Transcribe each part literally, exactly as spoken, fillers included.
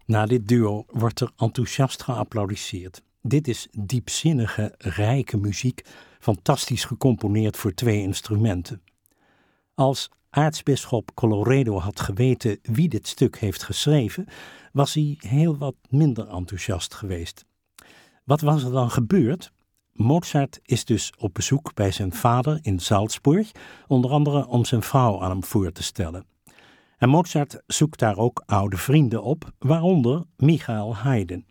Na dit duo wordt er enthousiast geapplaudisseerd. Dit is diepzinnige, rijke muziek, fantastisch gecomponeerd voor twee instrumenten. Als aartsbisschop Colloredo had geweten wie dit stuk heeft geschreven, was hij heel wat minder enthousiast geweest. Wat was er dan gebeurd? Mozart is dus op bezoek bij zijn vader in Salzburg, onder andere om zijn vrouw aan hem voor te stellen. En Mozart zoekt daar ook oude vrienden op, waaronder Michael Haydn.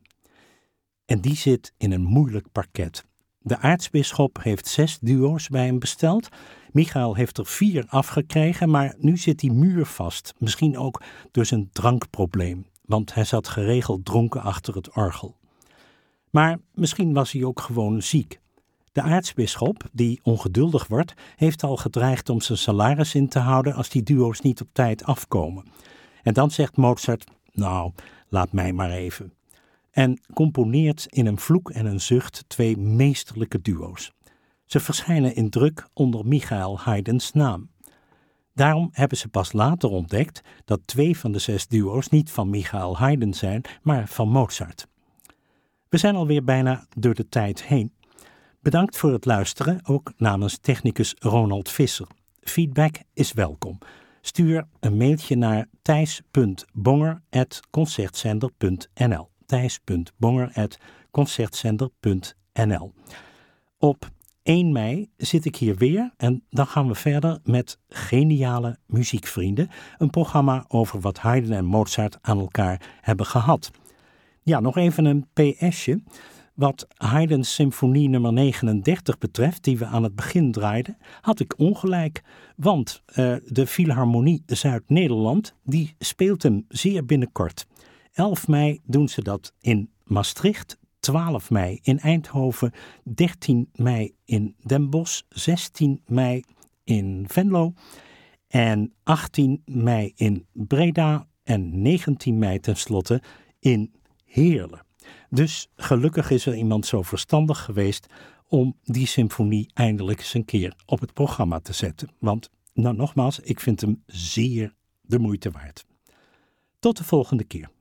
En die zit in een moeilijk parket. De aartsbisschop heeft zes duo's bij hem besteld. Michael heeft er vier afgekregen, maar nu zit hij muurvast. Misschien ook door zijn drankprobleem, want hij zat geregeld dronken achter het orgel. Maar misschien was hij ook gewoon ziek. De aartsbisschop, die ongeduldig wordt, heeft al gedreigd om zijn salaris in te houden als die duo's niet op tijd afkomen. En dan zegt Mozart, nou, laat mij maar even. En componeert in een vloek en een zucht twee meesterlijke duo's. Ze verschijnen in druk onder Michael Haydns naam. Daarom hebben ze pas later ontdekt dat twee van de zes duo's niet van Michael Haydn zijn, maar van Mozart. We zijn alweer bijna door de tijd heen. Bedankt voor het luisteren, ook namens technicus Ronald Visser. Feedback is welkom. Stuur een mailtje naar thijs punt bonger apenstaartje concertzender punt n l. thijs punt bonger apenstaartje concertzender punt n l. Op één mei zit ik hier weer en dan gaan we verder met Geniale Muziekvrienden, een programma over wat Haydn en Mozart aan elkaar hebben gehad. Ja, nog even een ps'je. Wat Haydn's symfonie nummer negenendertig betreft, die we aan het begin draaiden, had ik ongelijk, want uh, de Philharmonie Zuid-Nederland, die speelt hem zeer binnenkort. elf mei doen ze dat in Maastricht, twaalf mei in Eindhoven, dertien mei in Den Bosch, zestien mei in Venlo en achttien mei in Breda en negentien mei tenslotte in Heerlen. Dus gelukkig is er iemand zo verstandig geweest om die symfonie eindelijk eens een keer op het programma te zetten. Want, nou nogmaals, ik vind hem zeer de moeite waard. Tot de volgende keer.